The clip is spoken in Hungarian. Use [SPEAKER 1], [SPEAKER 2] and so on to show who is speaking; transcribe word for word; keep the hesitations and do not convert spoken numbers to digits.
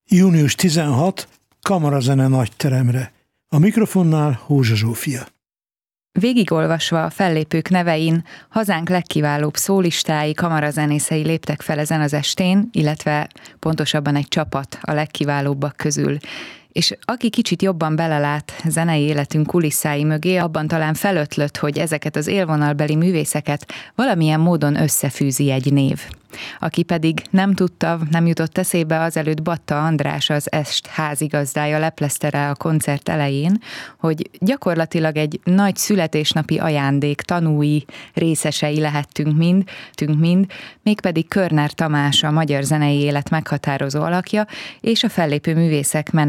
[SPEAKER 1] június tizenhatodika Kamarazene Nagyteremre. A mikrofonnál Hózsa Zsófia.
[SPEAKER 2] Végigolvasva a fellépők nevein, hazánk legkiválóbb szólistái, kamarazenészei léptek fel ezen az estén, illetve pontosabban egy csapat a legkiválóbbak közül. És aki kicsit jobban belelát zenei életünk kulisszái mögé, abban talán felötlött, hogy ezeket az élvonalbeli művészeket valamilyen módon összefűzi egy név. Aki pedig nem tudta, nem jutott eszébe, azelőtt Batta András, az est házigazdája leplezte rá a koncert elején, hogy gyakorlatilag egy nagy születésnapi ajándék tanúi, részesei lehettünk mind, tünk mind, mégpedig Körner Tamás, a magyar zenei élet meghatározó alakja, és a fellépő művészek